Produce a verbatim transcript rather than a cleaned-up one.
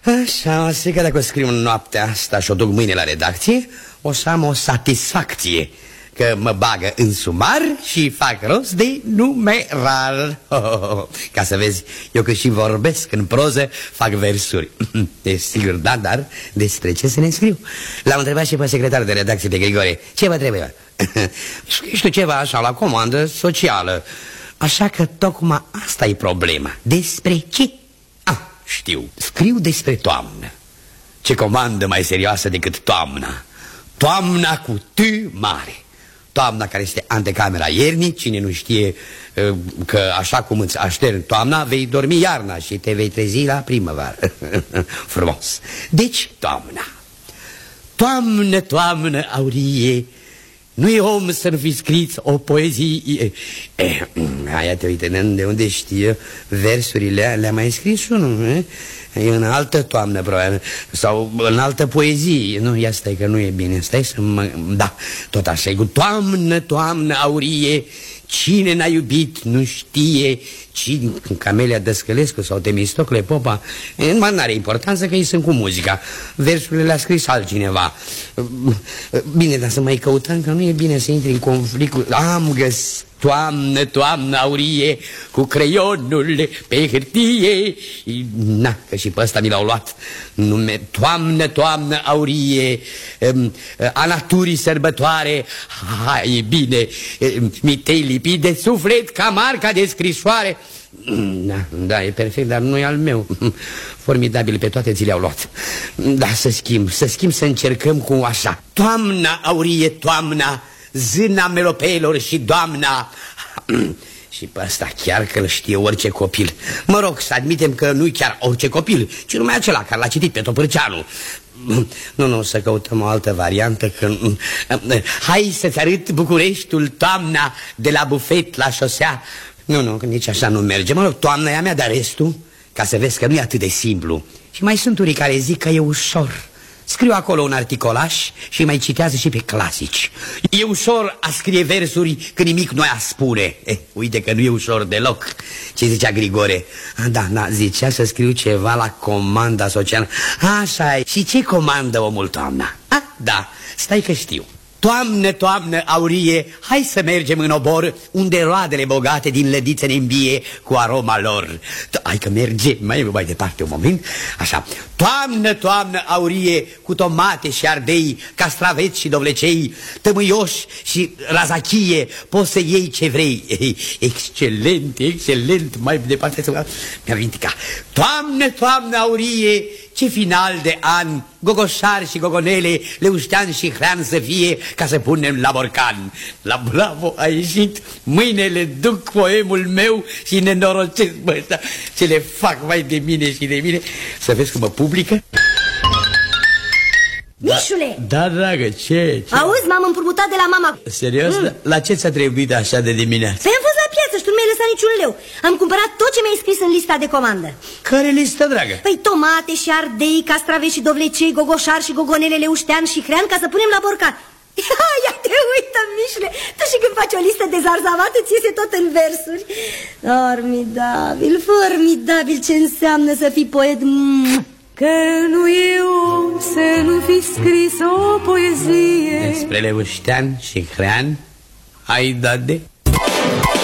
Așa, o să că dacă o scriu noaptea asta și o duc mâine la redacție, o să am o satisfacție că mă bagă în sumar și fac rost de numerar. Oh, oh, oh. Ca să vezi, eu că și vorbesc în proză, fac versuri. Desigur, da, dar despre ce să ne scriu? L-am întrebat și pe secretarul de redacție de Grigore. Ce vă trebuie? Știu ceva așa, la comandă socială. Așa că tocmai asta e problema. Despre ce? Ah, știu, scriu despre toamnă. Ce comandă mai serioasă decât toamna? Toamna cu T mare. Toamna care este antecamera iernii. Cine nu știe că așa cum îți așterni toamna, vei dormi iarna și te vei trezi la primăvară. Frumos. Deci toamna. Toamnă, toamnă aurie, nu e om să nu fi scris o poezie. Eh, aia te uite, de unde știu versurile, le-a mai scris unul, eh? E în altă toamnă, probabil. Sau în altă poezie. Nu, ia stai că nu e bine. Stai să mă... Da, tot așa e cu toamnă, toamnă aurie, cine n-a iubit nu știe. Cine, Camelia Dăscălescu sau Temistocle Popa, nu are importanță că ei sunt cu muzica. Versurile le-a scris altcineva. Bine, dar să mai căutăm, că nu e bine să intri în conflict cu... Am găsit. Toamnă, toamnă aurie, cu creionul pe hârtie. Na, că și pe ăsta mi l-au luat. Nume, toamnă, toamnă aurie, a naturii sărbătoare. Hai, e bine, mi te-ai lipit de suflet ca marca de scrisoare. Da, da, e perfect, dar nu e al meu. Formidabil, pe toate ți le-au luat. Da, să schimb, să schimb, să încercăm cu așa. Toamna aurie, toamna, zâna melopeilor și doamna. Și pe ăsta chiar că îl știe orice copil. Mă rog, să admitem că nu-i chiar orice copil, ci numai acela care l-a citit pe Topârceanu. Nu, nu, să căutăm o altă variantă că... Hai să-ți arăt Bucureștiul toamna, de la bufet la șosea. Nu, nu, nici așa nu merge. Mă rog, toamna e a mea, dar restul, ca să vezi că nu e atât de simplu. Și mai sunt unii care zic că e ușor. Scriu acolo un articolaș și mai citează și pe clasici. E ușor a scrie versuri când nimic nu a spune. Eh, uite că nu e ușor deloc. Ce zicea Grigore? Ah, da, da, zicea să scriu ceva la comanda socială. Așa e. Și ce comandă omul toamna? Ah, da, stai că știu. Toamnă, toamnă aurie, hai să mergem în obor, unde roadele bogate din lădiță ne îmbie cu aroma lor. Hai că mergem mai, mai departe un moment. Așa. Toamnă, toamnă aurie, cu tomate și ardei, castraveți și dovlecei, tămâioși și razachie, poți să iei ce vrei. Excelent, excelent, mai departe să mi-a venit ca. Toamnă, toamnă aurie, ce final de an, gogoșari și gogonele, leuștean și hrean să fie, ca să punem la borcan. La bravo a ieșit, mâine le duc poemul meu și nenorocesc, bă, ăsta, ce le fac mai de mine și de mine. Să vezi cum mă publică. Mișule! Da, da, dragă, ce? ce? Auzi, m-am împrumutat de la mama. Serios? Mm. La ce ți-a trebuit așa de dimineață? Păi am fost la piață și tu nu mi-ai lăsat niciun leu. Am cumpărat tot ce mi-ai scris în lista de comandă. Care listă, dragă? Păi tomate și ardei, castraveți și dovlecei, gogoșar și gogonele, leuștean și hrean, ca să punem la borcan. Ia te uită, Mișule, tu și când faci o listă de zarzavată, ți iese tot în versuri. Formidabil, formidabil ce înseamnă să fii poet. Că nu e om să nu fi scris o poezie despre leuștean și hrean. Ai dat de...